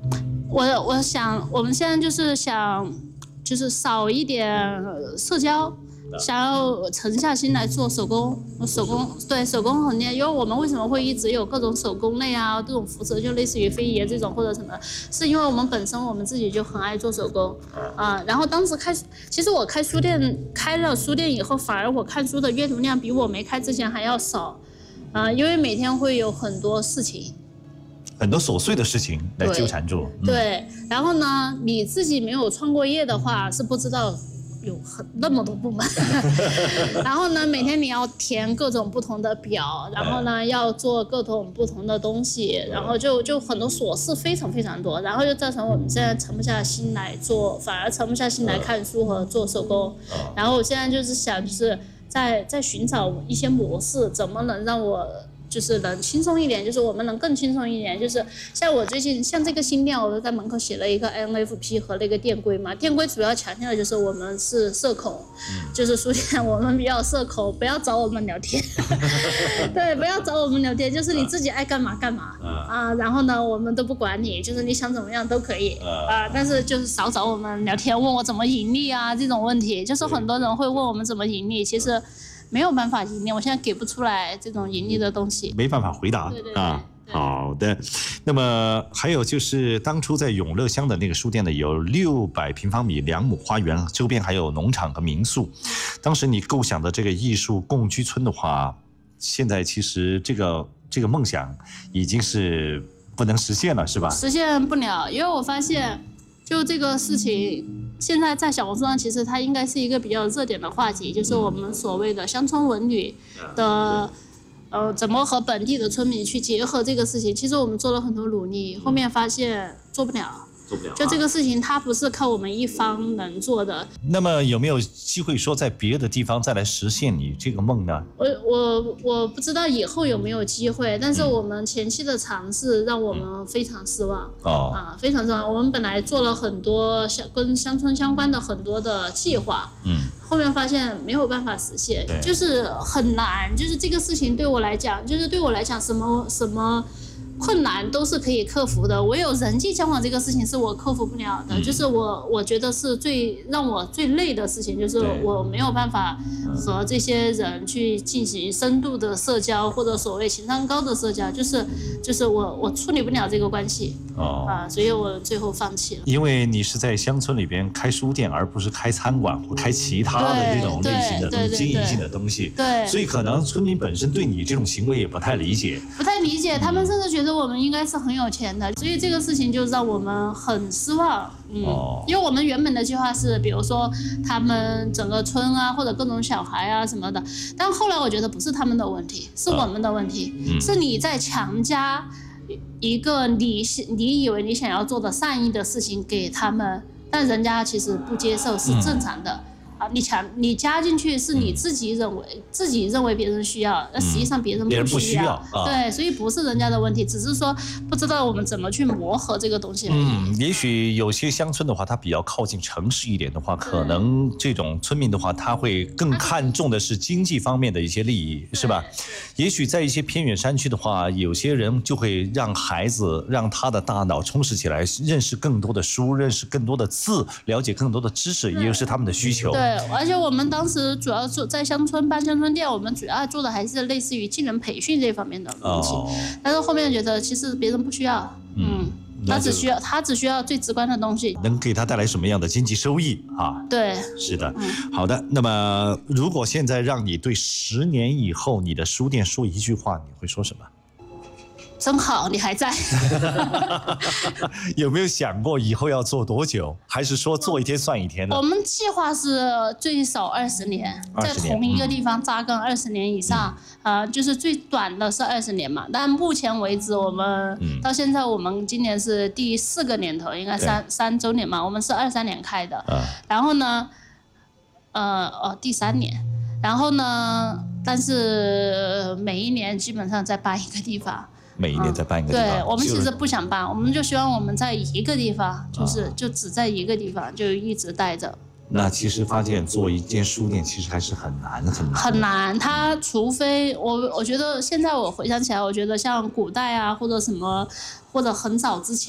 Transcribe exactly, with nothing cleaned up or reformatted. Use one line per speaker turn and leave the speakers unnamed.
我我想我们现在就是想，就是少一点社交。想要沉下心来做手工，手工对手工很厉害，因为我们为什么会一直有各种手工类啊，这种服饰就类似于非遗这种或者什么，是因为我们本身我们自己就很爱做手工啊、呃。然后当时开，其实我开书店开了书店以后，反而我看书的阅读量比我没开之前还要少啊、呃，因为每天会有很多事情。
很多琐碎的事情来纠缠住。
对，嗯、对，然后呢，你自己没有创过业的话，是不知道。有很那么多部门，然后呢，每天你要填各种不同的表，然后呢，要做各种不同的东西，然后就就很多琐事非常非常多，然后就造成我们现在沉不下心来做，反而沉不下心来看书和做手工。然后我现在就是想，就是在在寻找一些模式，怎么能让我。就是能轻松一点，就是我们能更轻松一点。就是像我最近像这个新店，我都在门口写了一个 N F P 和那个店规嘛。店规主要强调的就是我们是社恐，嗯、就是书店我们比较社恐，不要找我们聊天。对，不要找我们聊天，就是你自己爱干嘛干嘛、嗯、啊。然后呢，我们都不管你，就是你想怎么样都可以、嗯、啊。但是就是少找我们聊天，问我怎么盈利啊这种问题。就是很多人会问我们怎么盈利，其实。没有办法盈利，我现在给不出来这种盈利的东西，
没办法回答。
对对对
啊。好的，那么还有就是当初在永乐乡的那个书店呢，有六百平方米两亩花园，周边还有农场和民宿。当时你构想的这个艺术共居村的话，现在其实这个这个梦想已经是不能实现了，是吧？
实现不了，因为我发现就这个事情。现在在小红书上，其实它应该是一个比较热点的话题，就是我们所谓的乡村文旅的，呃，怎么和本地的村民去结合这个事情。其实我们做了很多努力，后面发现做不了。就这个事情，它不是靠我们一方能做的。
那么有没有机会说在别的地方再来实现你这个梦呢？
我我我不知道以后有没有机会，但是我们前期的尝试让我们非常失望。哦、嗯、啊，非常失望。我们本来做了很多乡跟乡村相关的很多的计划，嗯，后面发现没有办法实现，就是很难。就是这个事情对我来讲，就是对我来讲，什么什么。困难都是可以克服的，唯有人际交往这个事情是我克服不了的，嗯、就是我我觉得是最让我最累的事情，就是我没有办法和这些人去进行深度的社交，或者所谓情商高的社交，就是就是我我处理不了这个关系，哦、啊，所以我最后放弃了。
因为你是在乡村里边开书店，而不是开餐馆或开其他的这种类型的东西、经营性的东西，
对，
所以可能村民本身对你这种行为也不太理解，
不太理解，他们甚至觉得我们应该是很有钱的，所以这个事情就让我们很失望。嗯，哦、因为我们原本的计划是，比如说他们整个村啊，或者各种小孩啊什么的，但后来我觉得不是他们的问题，是我们的问题，嗯、是你在强加一个你你以为你想要做的善意的事情给他们，但人家其实不接受是正常的。嗯啊，你强你加进去是你自己认为、嗯、自己认为别人需要，那实际上别人不需要，
别人不需要啊、
对，所以不是人家的问题，只是说不知道我们怎么去磨合这个东西而已。
嗯，也许有些乡村的话，它比较靠近城市一点的话，可能这种村民的话，他会更看重的是经济方面的一些利益，是吧？也许在一些偏远山区的话，有些人就会让孩子让他的大脑充实起来，认识更多的书，认识更多的字，了解更多的知识，也就是他们的需求。
对。而且我们当时主要做在乡村办乡村店，我们主要做的还是类似于技能培训这方面的东西。哦、但是后面觉得其实别人不需要，嗯，嗯他只需要他只需要最直观的东西，
能给他带来什么样的经济收益啊？
对，
是的，嗯、好的。那么如果现在让你对十年以后你的书店说一句话，你会说什么？
真好，你还在。
有没有想过以后要做多久？还是说做一天算一天呢？
我们计划是最少二十年，在同一个地方扎根二十年以上。嗯、呃，就是最短的是二十年嘛。但目前为止，我们、嗯、到现在，我们今年是第四个年头，应该三三周年嘛。我们是二三年开的，嗯、然后呢，呃哦，第三年。然后呢，但是每一年基本上在搬一个地方。
每一年再搬一个地方、
嗯、对，我们其实不想搬，我们就希望我们在一个地方，就是就只在一个地方，就一直待着。
那其实发现做一间书店其实还是很难很难
很难，它除非我我觉得现在我回想起来，我觉得像古代啊或者什么或者很早之前。